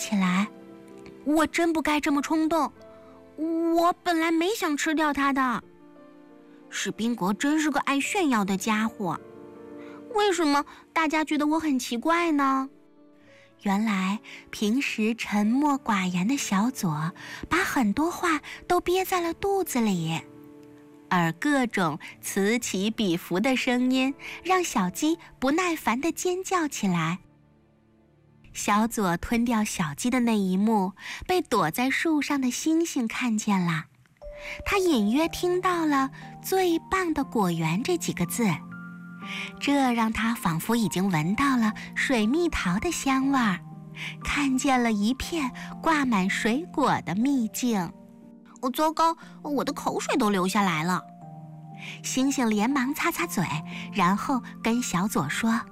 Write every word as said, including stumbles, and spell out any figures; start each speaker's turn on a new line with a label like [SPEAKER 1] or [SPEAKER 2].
[SPEAKER 1] 起来。我真不该这么冲动，我本来没想吃掉它的。史宾格真是个爱炫耀的家伙，为什么大家觉得我很奇怪呢？原来平时沉默寡言的小佐把很多话都憋在了肚子里，而各种此起彼伏的声音让小鸡不耐烦地尖叫起来。小佐吞掉小鸡的那一幕被躲在树上的星星看见了，他隐约听到了最棒的果园这几个字，这让他仿佛已经闻到了水蜜桃的香味儿，看见了一片挂满水果的秘境。哦，糟糕，我的口水都流下来了。星星连忙擦擦嘴，然后跟小佐说：